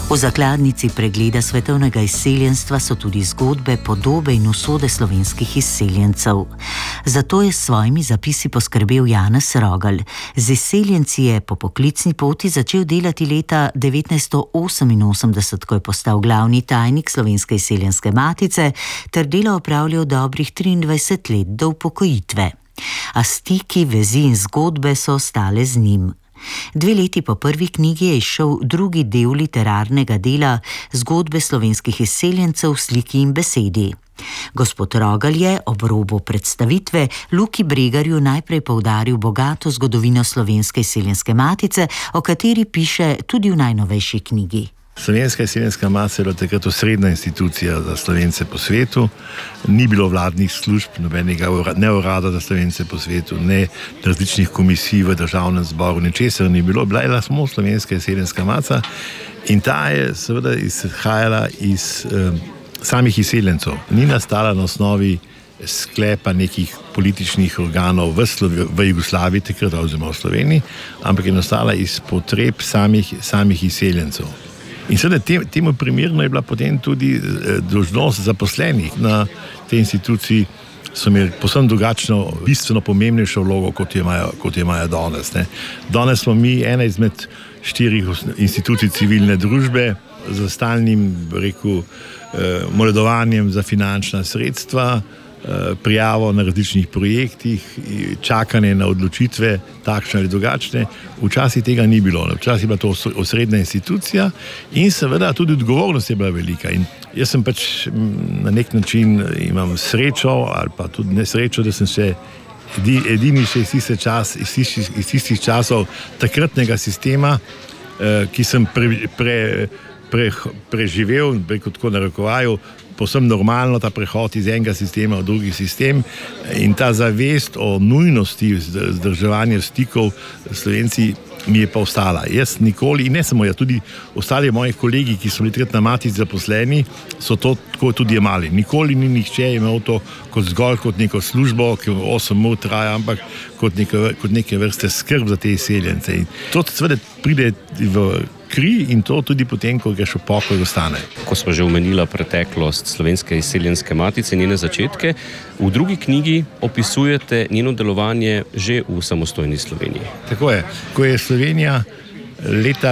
V zakladnici pregleda svetovnega izseljenstva so tudi zgodbe, podobe in usode slovenskih izseljencev. Zato je s svojimi zapisi poskrbel Janez Rogelj. Z izseljenci je po poklicni poti začel delati leta 1988, ko je postal glavni tajnik Slovenske izseljenske matice, ter delo opravljal dobrih 23 let do upokojitve. A stiki, vezi in zgodbe so ostale z njim. 2 leti po prvi knjigi je izšel drugi del literarnega dela Zgodbe slovenskih izseljencev v sliki in besedi. Gospod Rogelj je ob robu predstavitve Luki Bregarju najprej poudaril bogato zgodovino Slovenske izseljenske matice, o kateri piše tudi v najnovejši knjigi. Slovenska izseljenska matica je bila takrat osrednja institucija za Slovence po svetu. Ni bilo vladnih služb, nobenega ne urada za Slovence po svetu, ne različnih komisij v državnem zboru, ničesar ni bilo. Bila je samo Slovenska izseljenska matica in ta je seveda izhajala iz samih izseljencev. Ni nastala na osnovi sklepa nekih političnih organov v Jugoslaviji, takrat oziroma v Sloveniji, ampak je nastala iz potreb samih izseljencev. In seveda temu primerno je bila potem tudi dolžnost zaposlenih na tej instituciji, so imeli povsem drugačno, bistveno pomembnejšo vlogo, kot jo imajo danes. Danes smo mi ena izmed 4 institucij civilne družbe z stalnim, moledovanjem za finančna sredstva, prijavo na različnih projektih, čakanje na odločitve, takšne ali drugačne. Včasih tega ni bilo. Včasih je bila to osrednja institucija in seveda tudi odgovornost je bila velika. In jaz sem pač na nek način imam srečo ali pa tudi nesrečo, da sem še edini še iz tistih časov takratnega sistema, ki sem preživel, tako narekovaju, povsem normalno ta prehod iz enega sistema v drugi sistem in ta zavest o nujnosti vzdrževanja stikov Slovenci mi je pa ostala. Jaz nikoli, in ne samo jaz, tudi ostali moji kolegi, ki so bili takrat na matici zaposleni, so to tako tudi jemali. Nikoli ni nihče imel to kot neko službo, ki 8 ur traja, ampak kot neke vrste skrb za te izseljence. In to seveda pride v kri in to tudi potem, ko greš v pokoj, ostane. Ko smo že omenila preteklost Slovenske izseljenske matice, njene začetke, v drugi knjigi opisujete njeno delovanje že v samostojni Sloveniji. Tako je. Ko je Slovenija leta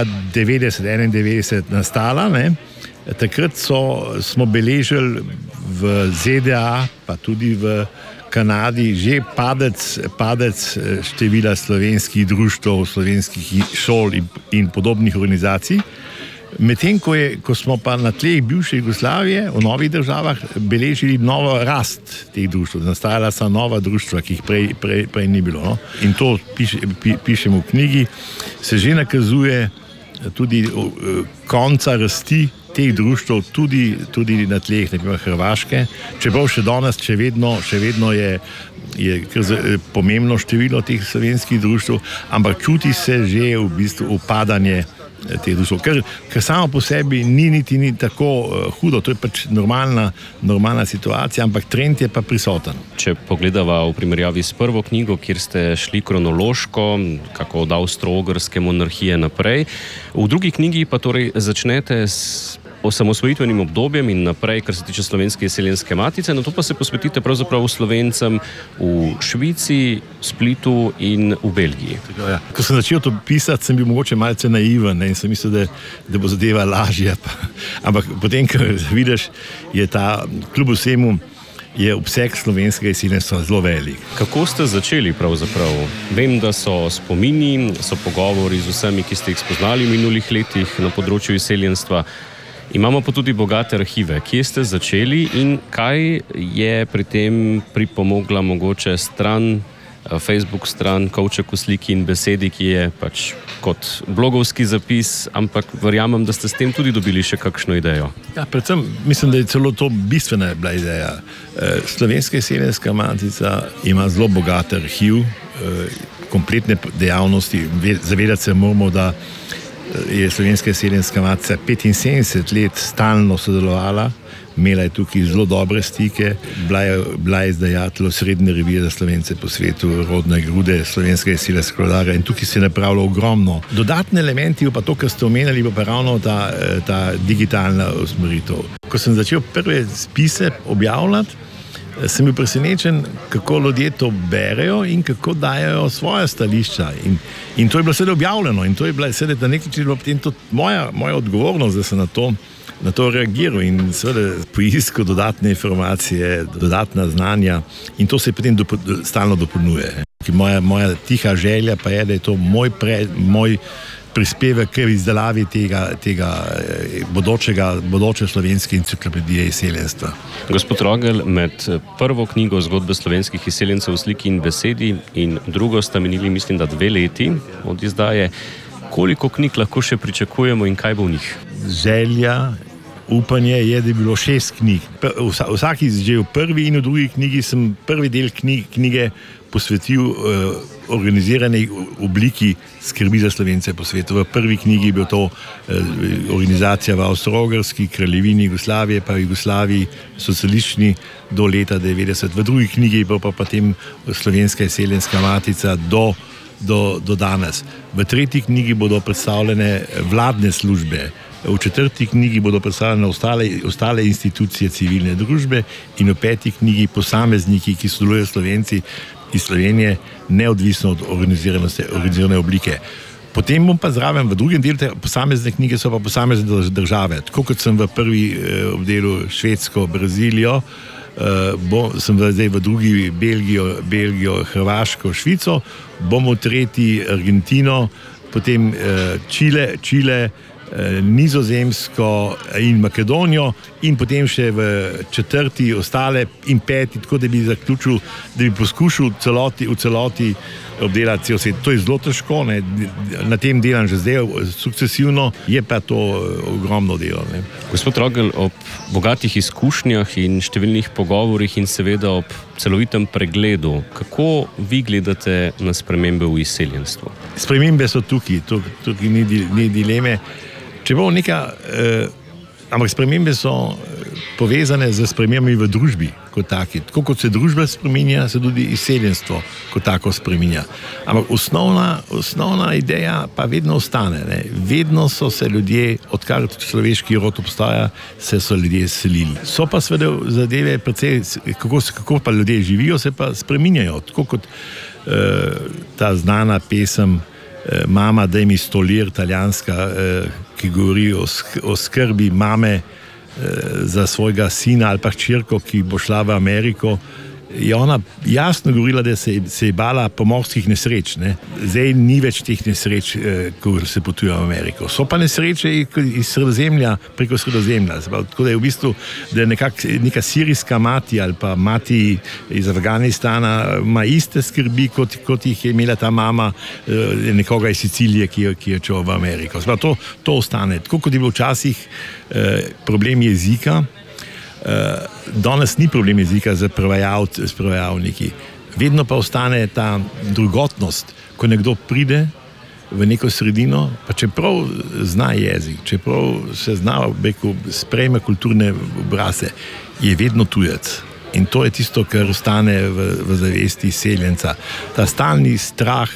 90-91 nastala, takrat smo beležili v ZDA, pa tudi v Kanadi že padec števila slovenskih društev, slovenskih šol in podobnih organizacij. Medtem, ko smo pa na tleh bivše Jugoslavije v novih državah beležili novo rast teh društv, nastajala so nova društva, ki jih prej ni bilo. No? In to pišemo v knjigi, se že nakazuje tudi konca rasti teh društv, tudi na tleh, naprimer Hrvaške, čeprav še danes, še vedno je pomembno število teh slovenskih društv, ampak čuti se že v bistvu upadanje teh društv, ker samo po sebi ni tako hudo, to je pač normalna situacija, ampak trend je pa prisoten. Če pogledava v primerjavi s prvo knjigo, kjer ste šli kronološko, kako od avstro-ogrske monarhije naprej, v drugi knjigi pa torej začnete s osamosvojitvenim obdobjem in naprej, kar se tiče Slovenske izseljenske matice, na to pa se posvetite pravzaprav Slovencem v Švici, Splitu in v Belgiji. Ko sem začel to pisati, sem bil mogoče malce naiven in sem mislil, da bo zadeva lažja. Ampak potem, ko vidiš, je kljub vsemu je obseg slovenskega izseljenstva zelo velik. Kako ste začeli pravzaprav? Vem, da so spomini, so pogovori z vsemi, ki ste jih spoznali v minulih letih na področju izseljenstva. Imamo pa tudi bogate arhive. Kje ste začeli in kaj je pri tem pripomogla mogoče Facebook stran Kovček v sliki in besedi, ki je pač kot blogovski zapis, ampak verjamem, da ste s tem tudi dobili še kakšno idejo. Ja, predvsem mislim, da je celo to bistvena bila ideja. Slovenska izseljenska matica ima zelo bogat arhiv, kompletne dejavnosti. Zavedati se moramo, da je Slovenska izseljenska matica 75 let stalno sodelovala, imela je tukaj zelo dobre stike, bila je izdajatelj Srednje revije za Slovence po svetu, Rodne grude Slovenskega izseljenskega koledarja in tukaj se je napravilo ogromno. Dodatni elementi, pa to, kar ste omenjali, pa ravno ta digitalna usmeritev. Ko sem začel prve spise objavljati, sem bil presenečen, kako ljudje to berejo in kako dajo svoje stališča. In to je bilo sedaj objavljeno in to je bila sedaj na neki način potem tudi moja odgovornost, da sem na to reagiral in seveda poiskal dodatne informacije, dodatna znanja in to se potem stalno dopolnjuje. Moja tiha želja pa je, da je to moj prispevek k izdelavi tega bodoče slovenske enciklopedije izseljenstva. Gospod Rogelj, med prvo knjigo Zgodbe slovenskih izseljencev v sliki in besedi in drugo sta minili, mislim, da 2 leti od izdaje. Koliko knjig lahko še pričakujemo in kaj bo v njih? Želja, upanje je, da je bilo 6 knjig. Vsaki že v prvi in v drugi knjigi sem prvi del knjige posvetil organizirani obliki skrbi za Slovence po svetu. V prvi knjigi je bila to organizacija v Avstro-Ogrski, Kraljevini Jugoslavije, pa v Jugoslaviji socialistični do leta 90. V drugi knjigi je bila pa potem Slovenska izseljenska matica do danes. V tretji knjigi bodo predstavljene vladne službe, v četrti knjigi bodo predstavljene ostale institucije civilne družbe in v 5. knjigi posamezniki, ki sodelujejo Slovenci iz Slovenije, neodvisno od organizirane oblike. Potem bom pa zraven v drugem delu te posamezne knjige so pa posamezne države. Tako kot sem v prvi obdelu Švedsko, Brazilijo, sem zdaj v drugi Belgijo, Hrvaško, Švico, bom v tretji Argentino, potem Čile, Nizozemsko in Makedonijo in potem še v četrti ostale in 5, tako da bi zaključil, da bi poskušal v celoti obdelati cel svet. To je zelo težko, ne? Na tem delam že zdaj sukcesivno, je pa to ogromno delo. Ne? Gospod Rogelj, ob bogatih izkušnjah in številnih pogovorih in seveda ob celovitem pregledu, kako vi gledate na spremembe v izseljenstvu? Spremembe so tukaj ni dileme. Čeprav ampak spremembe so povezane z spremembami v družbi kot taki. Tako kot se družba spreminja, se tudi izseljenstvo kot tako spreminja. Ampak osnovna ideja pa vedno ostane. Ne? Vedno so se ljudje, odkar človeški rod obstaja, so ljudje selili. So pa seveda zadeve precej, kako pa ljudje živijo, se pa spreminjajo. Tako kot ta znana pesem Mama, daj mi stolir, italijanska, ki govori o skrbi mame za svojega sina ali pa hčerko, ki bo šla v Ameriko. Je ona jasno govorila, da se je bala pomorskih nesreč. Ne? Zdaj ni več teh nesreč, ko se potuje v Ameriko. So pa nesreče iz Sredozemlja, preko Sredozemlja. Tako da je v bistvu neka sirijska mati ali pa mati iz Afganistana ima iste skrbi, kot jih je imela ta mama nekoga iz Sicilije, ki je šel v Ameriko. To ostane. Tako kot je bilo včasih problem jezika, danes ni problem jezika z prevajalniki. Vedno pa ostane ta drugotnost, ko nekdo pride v neko sredino, pa čeprav zna jezik, čeprav se zna, sprejme kulturne obraze, je vedno tujec. In to je tisto, kar ostane v zavesti izseljenca. Ta stalni strah,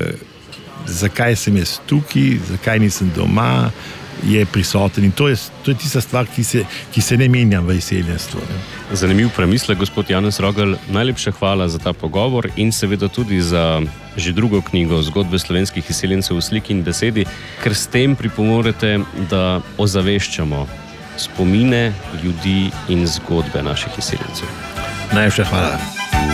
zakaj sem jaz tukaj, zakaj nisem doma, je prisoten in to je tista stvar, ki se ne menja v izseljenstvu. Zanimiv premislek, gospod Janez Rogelj. Najlepša hvala za ta pogovor in seveda tudi za že drugo knjigo Zgodbe slovenskih izseljencev v sliki in besedi, ker s tem pripomorete, da ozaveščamo spomine ljudi in zgodbe naših izseljencev. Najlepša hvala.